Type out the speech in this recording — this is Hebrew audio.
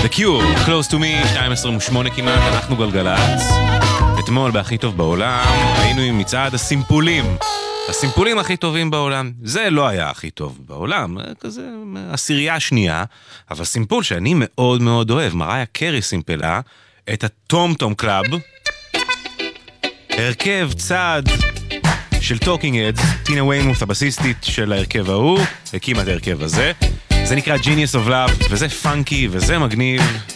The Cure, Close to Me, 2:28 כמעט, אנחנו גלגלת. אתמול בהכי טוב בעולם, היינו עם מצעד הסימפולים. הסימפולים הכי טובים בעולם. זה לא היה הכי טוב בעולם, כזה עשירייה שנייה, אבל סימפול שאני מאוד מאוד אוהב, מריה קרי סימפלה, את הטום טום קלאב, הרכב צעד של טוקינג אדס, טינה ויינמות' הבסיסטית של ההרכב ההוא, הקימה את ההרכב הזה, זה נקרא Genius of Love, וזה פאנקי וזה מגניב,